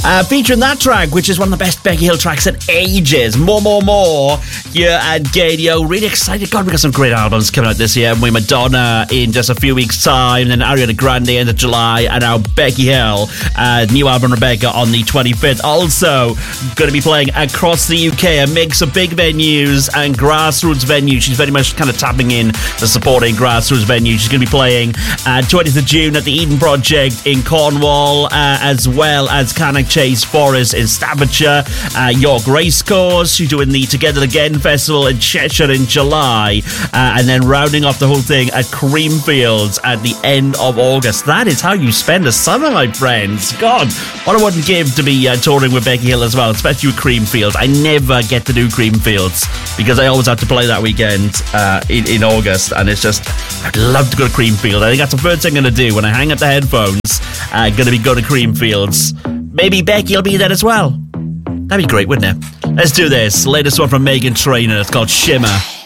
Featuring that track, which is one of the best Becky Hill tracks in ages. More here at Gadio. Really excited. God, we got some great albums coming out this year. With Madonna in just a few weeks' time, then Ariana Grande end of July, and now Becky Hill, new album Rebecca on the 25th. Also, going to be playing across the UK, a mix of big venues and grassroots venues. She's very much kind of tapping in to supporting grassroots venues. She's going to be playing 20th of June at the Eden Project in Cornwall, as well as Cannock Chase Forest in Staffordshire, York Racecourse. She's doing the Together Again Festival in Cheshire in July, and then rounding off the whole thing at Creamfields at the end of August. That is how you spend a summer, my friends. God, what I wouldn't give to be touring with Becky Hill as well, especially with Creamfields. I never get to do Creamfields because I always have to play that weekend in August, and it's just, I'd love to go to Creamfields. I think that's the first thing I'm going to do when I hang up the headphones. Going to be going to Creamfields. Maybe Becky will be there as well. That'd be great, wouldn't it? Let's do this. Latest one from Meghan Trainor. It's called Shimmer.